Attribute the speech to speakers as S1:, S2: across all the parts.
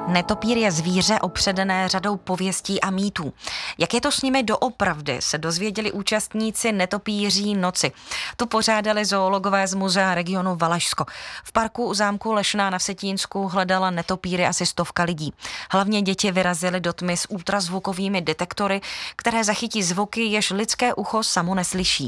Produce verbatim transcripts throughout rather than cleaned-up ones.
S1: Netopír je zvíře opředené řadou pověstí a mýtů. Jak je to s nimi doopravdy, se dozvěděli účastníci Netopíří noci. Tu pořádali zoologové z muzea regionu Valašsko. V parku u zámku Lešná na Vsetínsku hledala netopíry asi stovka lidí. Hlavně děti vyrazily do tmy s ultrazvukovými detektory, které zachytí zvuky, jež lidské ucho samo neslyší.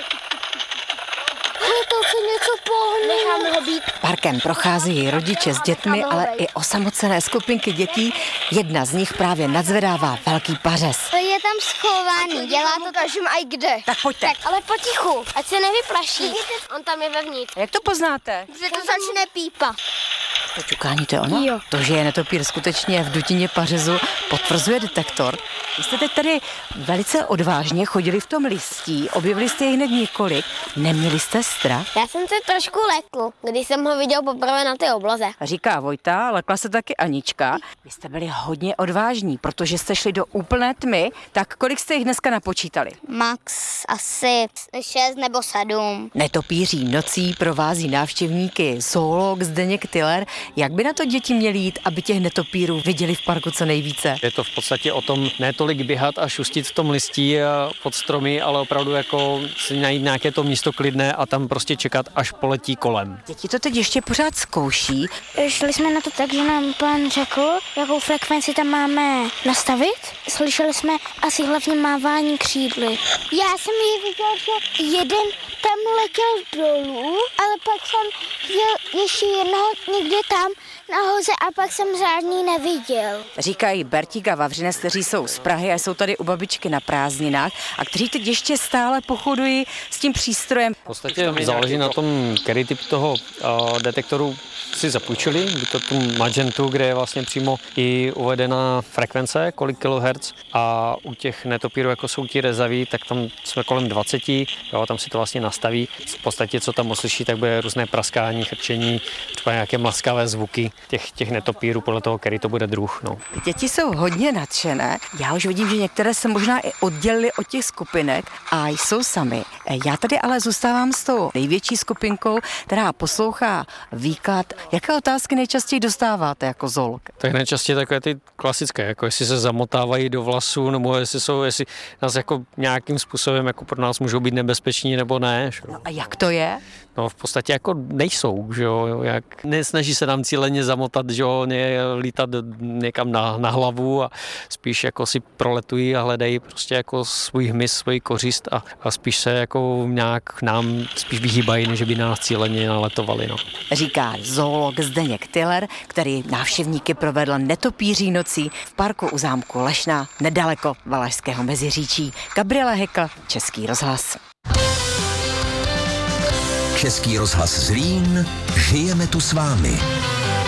S2: Necháme ho být.
S3: Parkem prochází rodiče s dětmi, ale i osamocené skupinky dětí. Jedna z nich právě nadzvedává velký pařez.
S2: To je tam schovaný, dělá to každým aj kde.
S3: Tak pojďte.
S2: Tak, ale potichu, ať se nevyplaší. On tam je vevnitř.
S3: Jak to poznáte?
S2: Že to začne pípat.
S3: To čukání, to je ono?
S2: Jo.
S3: To, že je netopír skutečně v dutině pařezu, potvrzuje detektor. Vy jste teď tady velice odvážně chodili v tom listí, objevili jste jich hned několik. Neměli jste strach?
S2: Já jsem se trošku lekl, když jsem ho viděl poprvé na té obloze.
S3: Říká Vojta, lekla se taky Anička. Vy jste byli hodně odvážní, protože jste šli do úplné tmy. Tak kolik jste jich dneska napočítali?
S2: Max asi šest nebo sedm.
S3: Netopíří nocí provází návštěvníky zoolog Zdeněk Tyler. Jak by na to děti měly jít, aby těch netopírů viděli v parku co nejvíce?
S4: Je to v podstatě o tom ne tolik běhat a šustit v tom listí pod stromy, ale opravdu jako si najít nějaké to místo klidné a tam prostě čekat, až poletí kolem.
S3: Děti to teď ještě pořád zkouší.
S2: Šli jsme na to tak, že nám pán řekl, jakou frekvenci tam máme nastavit. Slyšeli jsme asi hlavně mávání křídly. Já jsem ji viděl, že jeden tam letěl dolů, ale pak jsem viděl ještě jednoho někde tam nahoře a pak jsem žádný neviděl.
S3: Říkají Bertík a Vavřinec, kteří jsou z Prahy a jsou tady u babičky na prázdninách a kteří teď ještě stále pochodují s tím přístrojem.
S4: V podstatě záleží na tom, který typ toho uh, detektoru si zapůjčili, by to tu Magentu, kde je vlastně přímo i uvedená frekvence, kolik kilohertz, a u těch netopírů, jako jsou ti rezaví, tak tam jsme kolem dvacet, jo, tam si to vlastně nastaví. V podstatě, co tam uslyší, tak bude různé praskání, chrčení, třeba nějaké mlaskavé zvuky těch, těch netopírů, podle toho, který to bude druh. No.
S3: Děti jsou hodně nadšené. Já už vidím, že některé se možná i oddělily od těch skupinek a jsou sami. Já tady ale zůstávám s tou největší skupinkou, která poslouchá výklad. Jaké otázky nejčastěji dostáváte jako zoolog?
S4: Tak nejčastěji takové ty klasické, jako jestli se zamotávají do vlasů, nebo jestli jsou, jestli nás jako nějakým způsobem jako pro nás můžou být nebezpeční, nebo ne.
S3: No a jak to je?
S4: No v podstatě jako nejsou, že jo, jak nesnaží se nám cíleně zamotat, že jo, ne, lítat někam na, na hlavu a spíš jako si proletují a hledají prostě jako svůj hmyz, svůj kořist a, a spíš se jako nějak nám spíš vyhýbají, než by nás cíleně naletovali, no.
S3: Říká zoolog Zdeněk Tyler, který návštěvníky provedl netopíří nocí v parku u zámku Lešná, nedaleko Valašského Meziříčí. Gabriela Hekl, Český rozhlas.
S5: Český rozhlas Zlín, žijeme tu s vámi.